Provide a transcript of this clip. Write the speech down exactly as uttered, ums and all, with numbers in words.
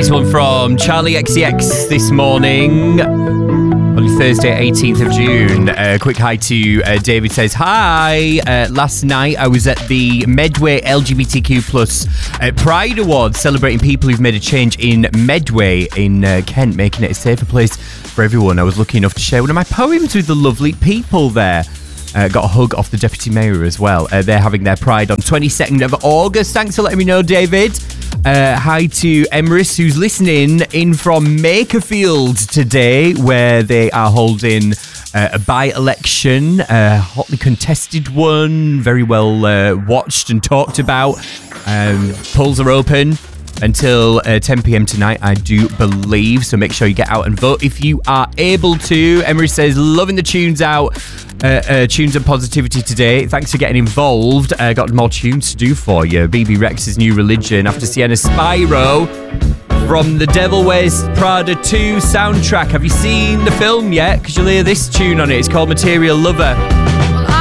Next one from Charlie X C X this morning. On Thursday, eighteenth of June. A uh, quick hi to uh, David says, hi. Uh, last night I was at the Medway L G B T Q plus uh, Pride Awards celebrating people who've made a change in Medway in uh, Kent, making it a safer place for everyone. I was lucky enough to share one of my poems with the lovely people there. Uh, got a hug off the Deputy Mayor as well. Uh, they're having their Pride on twenty-second of August. Thanks for letting me know, David. Uh, hi to Emrys, who's listening in from Makerfield today, where they are holding uh, a by-election, a hotly contested one, very well uh, watched and talked about. Um, polls are open until uh, ten p.m. tonight, I do believe, so make sure you get out and vote if you are able to. Emery says, loving the tunes out, uh, uh, tunes and positivity today. Thanks for getting involved. Uh, got more tunes to do for you. B B Rex's New Religion after Sienna Spyro from the Devil Wears Prada two soundtrack. Have you seen the film yet? Because you'll hear this tune on it. It's called Material Lover.